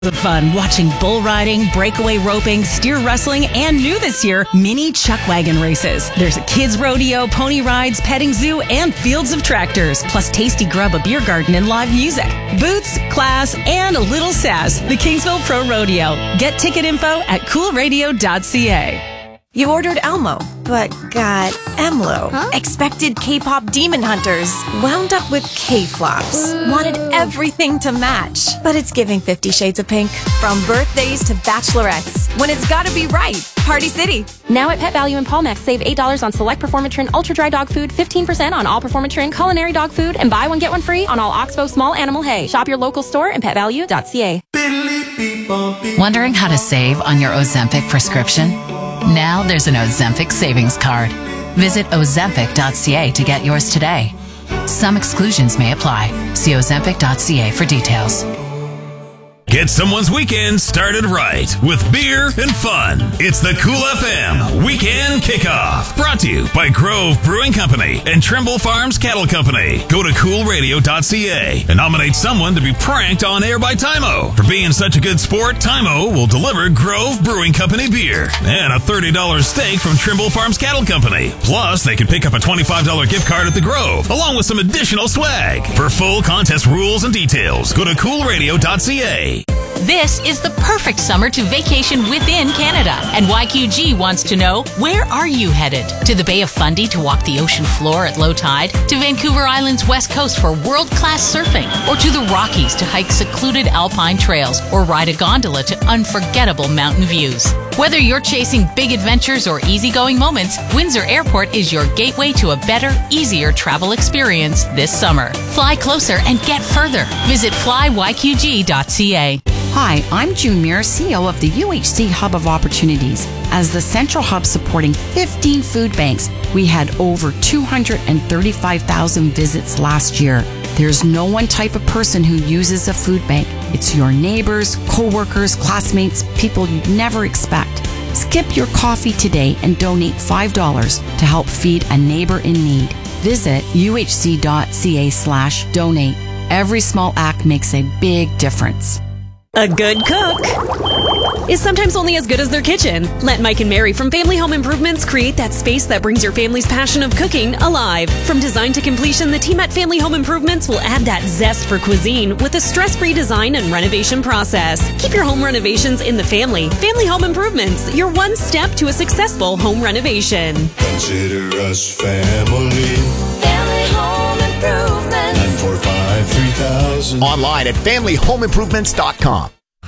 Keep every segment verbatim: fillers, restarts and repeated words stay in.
Of fun watching bull riding, breakaway roping, steer wrestling, and new this year, mini chuck wagon races. There's a kids rodeo, pony rides, petting zoo, and fields of tractors, plus tasty grub, a beer garden, and live music. Boots, class, and a little sass. The Kingsville Pro Rodeo. Get ticket info at cool radio dot c a. You ordered Elmo, but got Emlo. Huh? Expected K-pop demon hunters. Wound up with K-flops. Wanted everything to match. But it's giving Fifty Shades of Pink. From birthdays to bachelorettes. When it's gotta be right. Party City. Now at Pet Value and Palmex, save eight dollars on select Performatrin Ultra Dry Dog Food, fifteen percent on all Performatrin Culinary Dog Food, and buy one, get one free on all Oxbow Small Animal Hay. Shop your local store and pet value dot c a. Wondering how to save on your Ozempic prescription? Now there's an Ozempic savings card. Visit ozempic dot c a to get yours today. Some exclusions may apply. See ozempic dot c a for details. Get someone's weekend started right with beer and fun. It's the Cool F M Weekend Kickoff. Brought to you by Grove Brewing Company and Trimble Farms Cattle Company. Go to cool radio dot c a and nominate someone to be pranked on air by Tymo. For being such a good sport, Tymo will deliver Grove Brewing Company beer and a thirty dollars steak from Trimble Farms Cattle Company. Plus, they can pick up a twenty-five dollars gift card at the Grove, along with some additional swag. For full contest rules and details, go to cool radio dot c a. This is the perfect summer to vacation within Canada. And Y Q G wants to know, where are you headed? To the Bay of Fundy to walk the ocean floor at low tide? To Vancouver Island's west coast for world-class surfing? Or to the Rockies to hike secluded alpine trails or ride a gondola to unforgettable mountain views? Whether you're chasing big adventures or easygoing moments, Windsor Airport is your gateway to a better, easier travel experience this summer. Fly closer and get further. Visit fly y q g dot c a. Hi, I'm June Muir, C E O of the U H C Hub of Opportunities. As the central hub supporting fifteen food banks, we had over two hundred thirty-five thousand visits last year. There's no one type of person who uses a food bank. It's your neighbors, co-workers, classmates, people you'd never expect. Skip your coffee today and donate five dollars to help feed a neighbor in need. Visit u h c dot c a slash donate. Every small act makes a big difference. A good cook is sometimes only as good as their kitchen. Let Mike and Mary from Family Home Improvements create that space that brings your family's passion of cooking alive. From design to completion, the team at Family Home Improvements will add that zest for cuisine with a stress-free design and renovation process. Keep your home renovations in the family. Family Home Improvements, your one step to a successful home renovation. Consider us family. Family Home Improvements. nine four five, three thousand. Online at family home improvements dot com.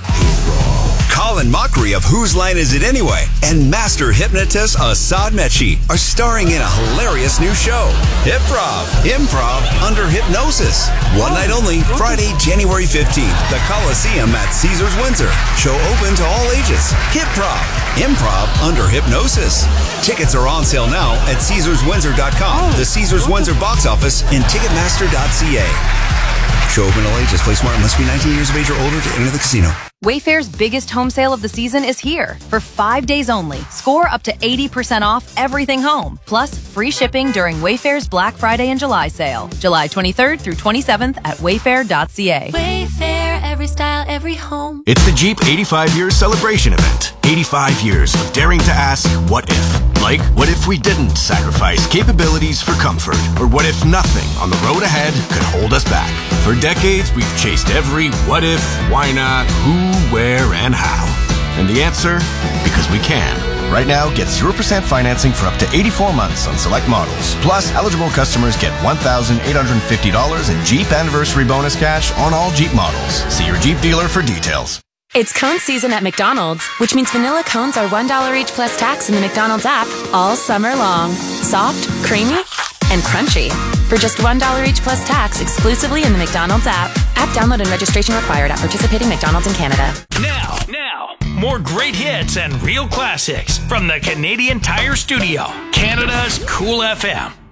Colin Mockery of Whose Line Is It Anyway? And master hypnotist Assad Mechi are starring in a hilarious new show, Hip-Prov, Improv Under Hypnosis. One night only, Friday, January fifteenth, the Coliseum at Caesars Windsor. Show open to all ages. Hip-Prov, Improv Under Hypnosis. Tickets are on sale now at caesars windsor dot com, the Caesars Windsor box office, and ticketmaster dot c a. Show open to all ages. Play smart and must be nineteen years of age or older to enter the casino. Wayfair's biggest home sale of the season is here. For five days only, score up to eighty percent off everything home, plus free shipping during Wayfair's Black Friday and July sale. July twenty-third through twenty-seventh at wayfair dot c a. Wayfair, every style, every home. It's the Jeep eighty-five years celebration event. eighty-five years of daring to ask, what if? Like, what if we didn't sacrifice capabilities for comfort? Or what if nothing on the road ahead could hold us back? For decades, we've chased every what if, why not, who, where, and how. And the answer? Because we can. Right now, get zero percent financing for up to eighty-four months on select models. Plus, eligible customers get one thousand eight hundred fifty dollars in Jeep Anniversary Bonus cash on all Jeep models. See your Jeep dealer for details. It's cone season at McDonald's, which means vanilla cones are one dollar each plus tax in the McDonald's app all summer long. Soft, creamy, and crunchy. For just one dollar each plus tax exclusively in the McDonald's app. App download and registration required at participating McDonald's in Canada. Now, now, more great hits and real classics from the Canadian Tire Studio, Canada's Cool F M.